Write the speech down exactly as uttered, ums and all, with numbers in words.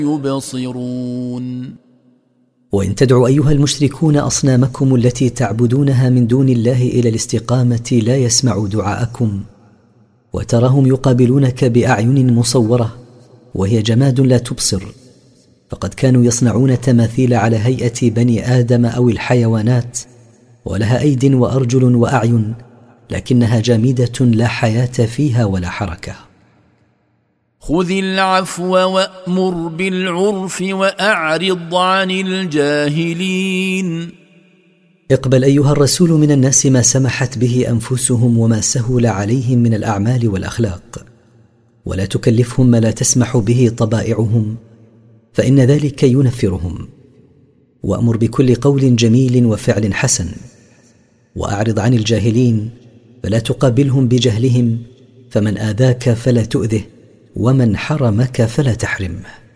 يبصرون. وإن تدعوا أيها المشركون أصنامكم التي تعبدونها من دون الله إلى الاستقامة لا يسمعوا دعاءكم، وتراهم يقابلونك بأعين مصورة وهي جماد لا تبصر، فقد كانوا يصنعون تماثيل على هيئة بني آدم أو الحيوانات، ولها أيد وأرجل وأعين، لكنها جامدة لا حياة فيها ولا حركة. خذ العفو وأمر بالعرف وأعرض عن الجاهلين. اقبل أيها الرسول من الناس ما سمحت به أنفسهم وما سهل عليهم من الأعمال والأخلاق، ولا تكلفهم ما لا تسمح به طبائعهم، فإن ذلك ينفرهم. وأمر بكل قول جميل وفعل حسن، وأعرض عن الجاهلين، فلا تقابلهم بجهلهم، فمن آذاك فلا تؤذه، ومن حرمك فلا تحرمه.